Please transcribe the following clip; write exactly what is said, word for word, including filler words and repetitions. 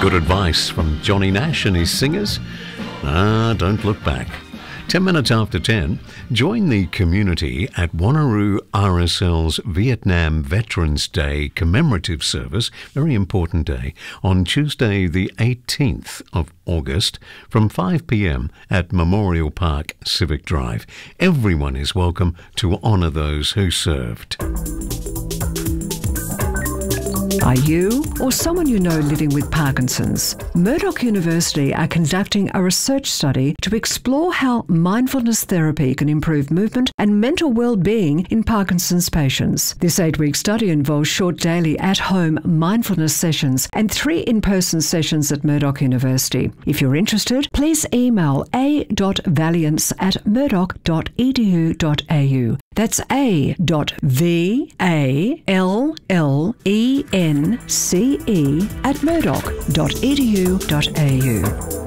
Good advice from Johnny Nash and his singers. Ah, don't look back. Ten minutes after ten, join the community at Wanneroo R S L's Vietnam Veterans Day commemorative service, very important day, on Tuesday the eighteenth of August from five p m at Memorial Park Civic Drive. Everyone is welcome to honour those who served. Are you or someone you know living with Parkinson's? Murdoch University are conducting a research study to explore how mindfulness therapy can improve movement and mental well-being in Parkinson's patients. This eight-week study involves short daily at-home mindfulness sessions and three in-person sessions at Murdoch University. If you're interested, please email a dot valiance at murdoch dot e d u dot a u. That's a dot v a l l e n c e at murdoch dot e d u dot a u.